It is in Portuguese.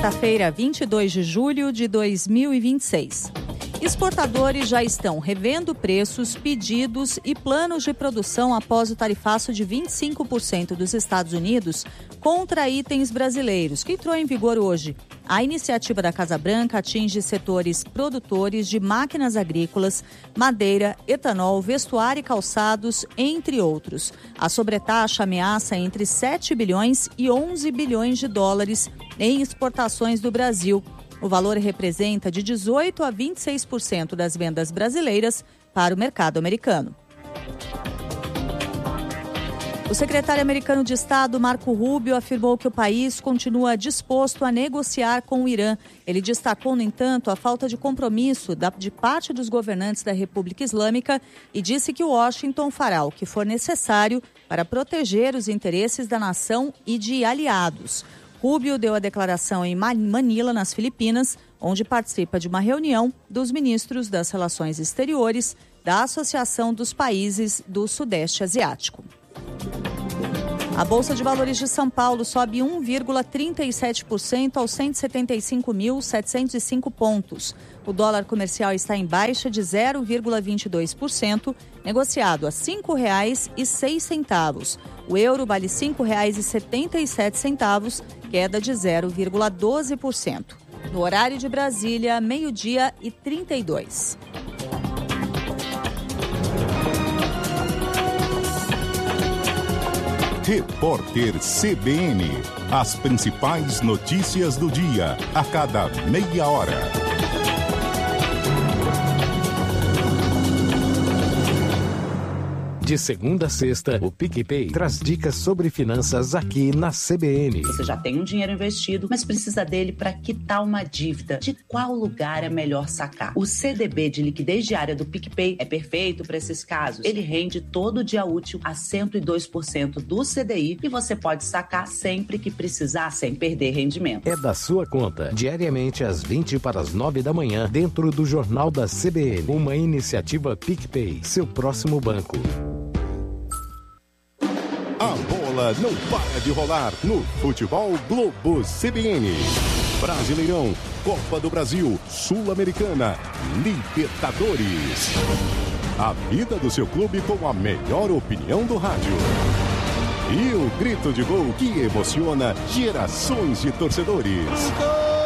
quarta-feira, 22 de julho de 2026. Exportadores já estão revendo preços, pedidos e planos de produção após o tarifaço de 25% dos Estados Unidos contra itens brasileiros, que entrou em vigor hoje. A iniciativa da Casa Branca atinge setores produtores de máquinas agrícolas, madeira, etanol, vestuário e calçados, entre outros. A sobretaxa ameaça entre 7 bilhões e 11 bilhões de dólares em exportações do Brasil. O valor representa de 18% a 26% das vendas brasileiras para o mercado americano. O secretário americano de Estado, Marco Rubio, afirmou que o país continua disposto a negociar com o Irã. Ele destacou, no entanto, a falta de compromisso de parte dos governantes da República Islâmica e disse que Washington fará o que for necessário para proteger os interesses da nação e de aliados. Rubio deu a declaração em Manila, nas Filipinas, onde participa de uma reunião dos ministros das Relações Exteriores da Associação dos Países do Sudeste Asiático. A Bolsa de Valores de São Paulo sobe 1,37% aos 175.705 pontos. O dólar comercial está em baixa de 0,22%, negociado a R$ 5,06. O euro vale R$ 5,77, queda de 0,12%. No horário de Brasília, 12h32. Repórter CBN. As principais notícias do dia, a cada meia hora. De segunda a sexta, o PicPay traz dicas sobre finanças aqui na CBN. Você já tem um dinheiro investido, mas precisa dele para quitar uma dívida. De qual lugar é melhor sacar? O CDB de liquidez diária do PicPay é perfeito para esses casos. Ele rende todo dia útil a 102% do CDI e você pode sacar sempre que precisar, sem perder rendimento. É da sua conta, diariamente às 20 para as 9 da manhã, dentro do Jornal da CBN. Uma iniciativa PicPay, seu próximo banco. A bola não para de rolar no Futebol Globo CBN. Brasileirão, Copa do Brasil, Sul-Americana, Libertadores. A vida do seu clube com a melhor opinião do rádio. E o grito de gol que emociona gerações de torcedores.